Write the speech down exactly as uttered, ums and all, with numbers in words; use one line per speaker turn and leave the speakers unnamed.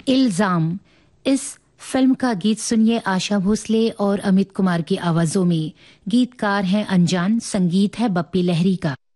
इल्जाम। इस फिल्म का गीत सुनिए आशा भोसले और अमित कुमार की आवाजों में। गीतकार हैं अनजान, संगीत है बप्पी लहरी का।